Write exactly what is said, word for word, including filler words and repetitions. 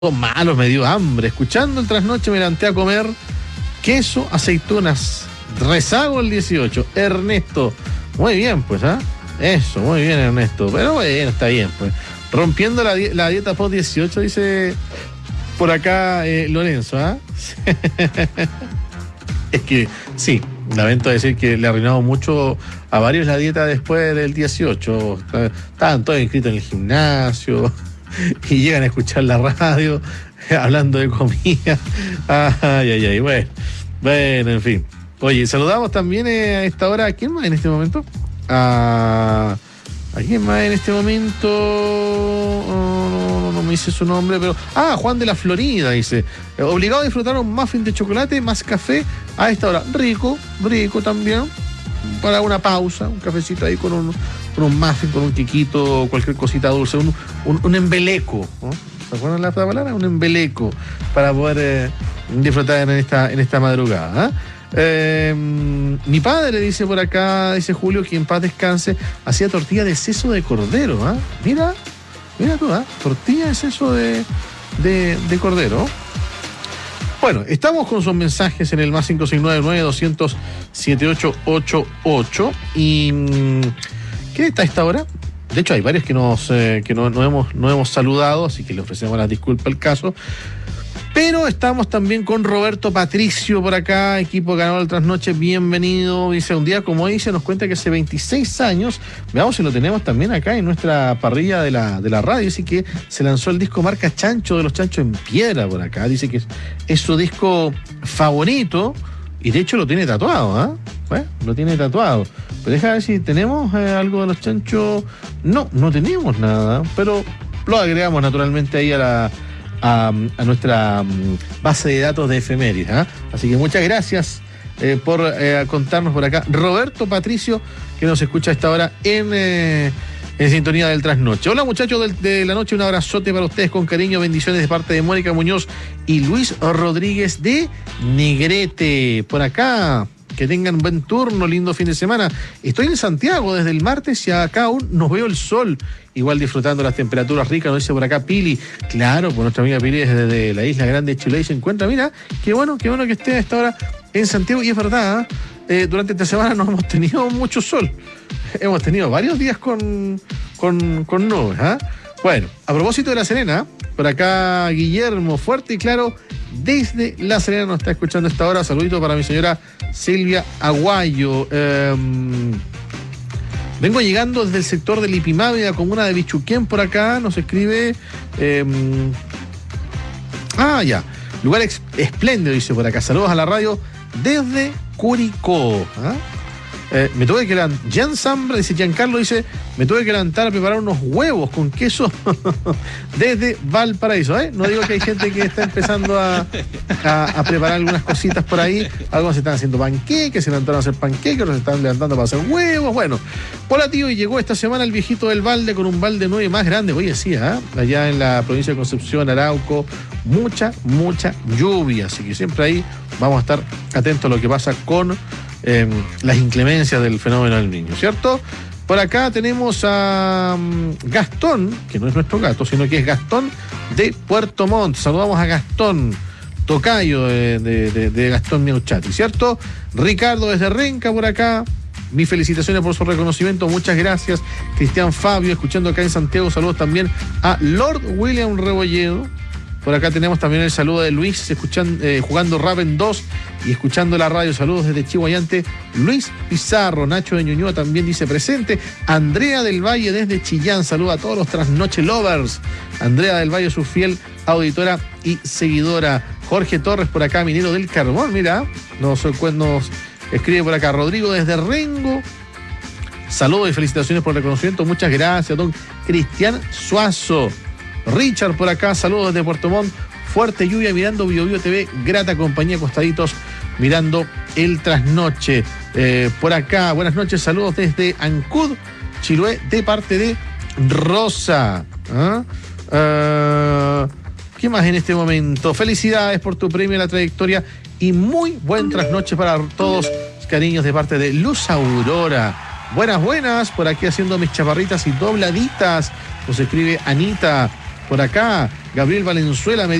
Malos, me dio hambre. Escuchando el trasnoche me levanté a comer queso, aceitunas. Rezago el dieciocho. Ernesto. Muy bien, pues, ¿ah? ¿eh? Eso, muy bien, Ernesto. Pero bueno, está bien, pues. Rompiendo la, la dieta post dieciocho, dice por acá eh, Lorenzo, ¿ah? ¿eh? Es que, sí, lamento decir que le arruinamos mucho a varios la dieta después del dieciocho. Estaban todos inscritos en el gimnasio y llegan a escuchar la radio hablando de comida. Ay, ay, ay, bueno. Bueno, en fin. Oye, saludamos también eh, a esta hora. ¿A quién más en este momento? A, ¿a quién más en este momento? No, no, no me dice su nombre, pero... Ah, Juan de la Florida, dice. Obligado a disfrutar un muffin de chocolate más café a esta hora. Rico, rico también. Para una pausa, un cafecito ahí con un, con un muffin, con un quiquito, cualquier cosita dulce, un, un, un embeleco, ¿no? ¿Se acuerdan la palabra? Un embeleco para poder eh, disfrutar en esta, en esta madrugada. ¿eh? Eh, mi padre, dice por acá, dice Julio, que en paz descanse, hacía tortilla de seso de cordero. ¿eh? Mira, mira tú, ¿eh? tortilla de seso de, de, de cordero. Bueno, estamos con sus mensajes en el más cinco seis nueve nueve doscientos setenta y ocho ochenta y ocho. ¿Y qué está a esta hora? De hecho, hay varios que nos eh, que no, no, hemos, no hemos saludado, así que le ofrecemos las disculpas al caso. Pero estamos también con Roberto Patricio por acá, equipo ganador del Trasnoche, bienvenido. Dice, un día como hoy se nos cuenta que hace veintiséis años, veamos si lo tenemos también acá en nuestra parrilla de la, de la radio, dice que se lanzó el disco marca Chancho de los Chanchos en Piedra por acá, dice que es, es su disco favorito y de hecho lo tiene tatuado, ¿ah? ¿eh? Bueno, lo tiene tatuado. Pero deja ver si tenemos eh, algo de los Chanchos. No, no tenemos nada, pero lo agregamos naturalmente ahí a la... A, a nuestra um, base de datos de efemérides. ¿eh? Así que muchas gracias eh, por eh, contarnos por acá. Roberto Patricio, que nos escucha a esta hora en, eh, en sintonía del Trasnoche. Hola muchachos de, de la noche, un abrazote para ustedes con cariño, bendiciones de parte de Mónica Muñoz y Luis Rodríguez de Negrete. Por acá. Que tengan buen turno, lindo fin de semana. Estoy en Santiago desde el martes y acá aún no veo el sol. Igual disfrutando las temperaturas ricas, nos dice por acá Pili. Claro, pues nuestra amiga Pili desde la isla grande de Chiloé se encuentra. Mira, qué bueno, qué bueno que esté a esta hora en Santiago. Y es verdad, eh, durante esta semana no hemos tenido mucho sol. Hemos tenido varios días con, con, con nubes. ¿eh? Bueno, a propósito de La Serena, por acá Guillermo, fuerte y claro, desde La Serena nos está escuchando a esta hora. Saludito para mi señora Silvia Aguayo. Eh, vengo llegando desde el sector de Lipimabe, la comuna de Bichuquén, por acá. Nos escribe... Eh, ah, ya. Lugar ex, espléndido, dice por acá. Saludos a la radio desde Curicó. ¿Ah? Eh, me tuve que levantar, Jan Zambra, dice Giancarlo, dice, me tuve que levantar a preparar unos huevos con queso desde Valparaíso, ¿eh? No digo que hay gente que está empezando a, a, a preparar algunas cositas por ahí, algunos se están haciendo panqueques, se levantaron a hacer panqueques, otros se están levantando para hacer huevos, bueno. Hola tío, y llegó esta semana el viejito del balde con un balde nueve más grande, oye, sí, ¿eh? Allá en la provincia de Concepción, Arauco, mucha, mucha lluvia, así que siempre ahí vamos a estar atentos a lo que pasa con Eh, las inclemencias del fenómeno del niño, ¿cierto? Por acá tenemos a um, Gastón, que no es nuestro gato, sino que es Gastón de Puerto Montt. Saludamos a Gastón, tocayo de, de, de, de Gastón Miauchati, ¿cierto? Ricardo desde Renca por acá. Mis felicitaciones por su reconocimiento, muchas gracias. Cristian Fabio, escuchando acá en Santiago, saludos también a Lord William Rebolledo. Por acá tenemos también el saludo de Luis, escuchando, eh, jugando Raven dos y escuchando la radio. Saludos desde Chihuayante. Luis Pizarro, Nacho de Ñuñoa también dice presente. Andrea del Valle desde Chillán, saluda a todos los Trasnoche Lovers. Andrea del Valle, su fiel auditora y seguidora. Jorge Torres por acá, minero del carbón, mira, nos, nos escribe por acá. Rodrigo desde Rengo. Saludos y felicitaciones por el reconocimiento. Muchas gracias, don Cristian Suazo. Richard por acá, saludos desde Puerto Montt, fuerte lluvia mirando Bio Bio T V, grata compañía, acostaditos mirando el Trasnoche. Eh, por acá, buenas noches, saludos desde Ancud, Chiloé, de parte de Rosa. ¿Ah? Uh, ¿Qué más en este momento? Felicidades por tu premio, la trayectoria y muy buen Trasnoche para todos, cariños de parte de Luz Aurora. Buenas, buenas, por aquí haciendo mis chaparritas y dobladitas, nos escribe Anita. Por acá, Gabriel Valenzuela me